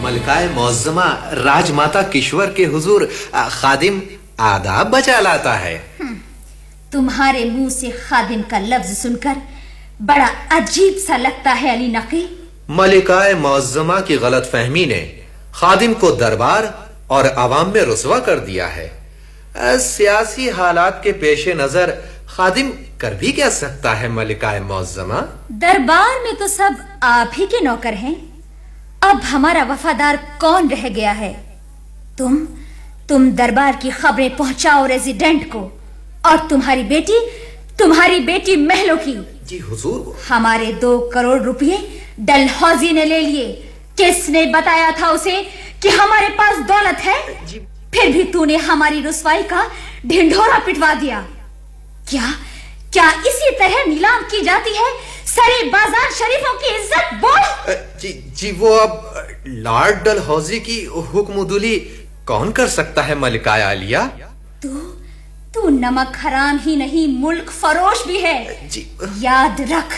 मलकाए मौज़्ज़मा राजमाता किश्वर के हुजूर खादिम आदाब बजा लाता है। तुम्हारे मुंह से खादिम का लफ्ज सुनकर बड़ा अजीब सा लगता है अली नकी। मलिकाए मौज़्ज़मा की गलत फहमी ने खादिम को दरबार और अवाम में रुसवा कर दिया है। सियासी हालात के पेश नजर खादिम कर भी क्या सकता है मलिकाए मौज़्ज़मा? दरबार में तो सब आप ही के नौकर हैं। अब हमारा वफादार कौन रह गया है? तुम दरबार की खबरें पहुंचाओ रेजिडेंट को, और तुम्हारी बेटी महलों की। जी हुजूर। हमारे 2 करोड़ रुपए डलहौजी ने ले लिए। किसने बताया था उसे कि हमारे पास दौलत है? जी। फिर भी तूने हमारी रुसवाई का ढिंढोरा पिटवा दिया। क्या इसी तरह नीलाम की जाती है सरे बाजार शरीफों की इज्जत? बोल। जी वो अब लॉर्ड डलहौजी की हुक्मदुली कौन कर सकता है मलिकाए आलिया? तू नमक हराम ही नहीं, मुल्क फरोश भी है। जी। याद रख,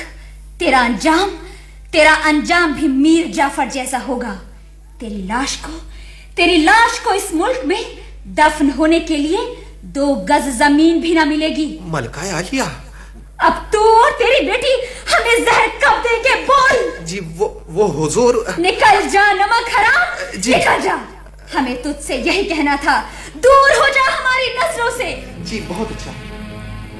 तेरा अंजाम भी मीर जाफर जैसा होगा। तेरी लाश को इस मुल्क में दफन होने के लिए 2 गज जमीन भी ना मिलेगी। मलकाए आलिया, अब तू और तेरी बेटी हमें जहर कब देंगे? बोल। जी वो हुजूर। निकल जा नमक हराम, निकल जा। हमें तुझसे यही कहना था, दूर हो जा हमारी नजरों से। जी बहुत अच्छा।